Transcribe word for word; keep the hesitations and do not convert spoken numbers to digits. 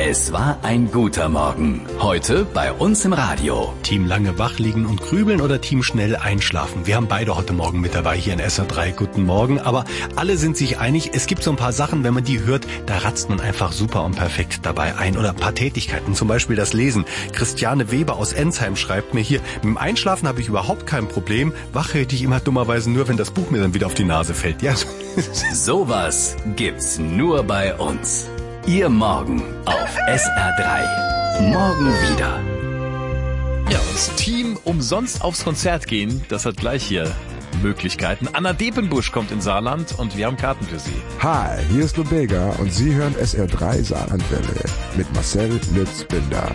Es war ein guter Morgen. Heute bei uns im Radio. Team lange wach liegen und grübeln oder Team schnell einschlafen. Wir haben beide heute Morgen mit dabei hier in S R drei. Guten Morgen. Aber alle sind sich einig, es gibt so ein paar Sachen, wenn man die hört, da ratzt man einfach super und perfekt dabei ein. Oder ein paar Tätigkeiten, zum Beispiel das Lesen. Christiane Weber aus Ensheim schreibt mir hier, mit dem Einschlafen habe ich überhaupt kein Problem. Wach hätte ich immer dummerweise nur, wenn das Buch mir dann wieder auf die Nase fällt. Ja. Sowas gibt's nur bei uns. Ihr Morgen auf S R drei. Morgen wieder. Ja, das Team umsonst aufs Konzert gehen, das hat gleich hier Möglichkeiten. Anna Depenbusch kommt in Saarland und wir haben Karten für Sie. Hi, hier ist Lubega und Sie hören S R drei Saarlandwelle mit Marcel Lützbinder.